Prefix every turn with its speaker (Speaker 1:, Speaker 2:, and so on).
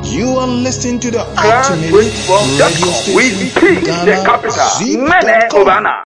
Speaker 1: You are listening to the
Speaker 2: Grand
Speaker 1: ultimate
Speaker 2: Wave
Speaker 1: radio
Speaker 2: with
Speaker 1: station,
Speaker 2: T, the
Speaker 1: Ghana
Speaker 2: capital,
Speaker 1: Zip
Speaker 2: Mene Obana.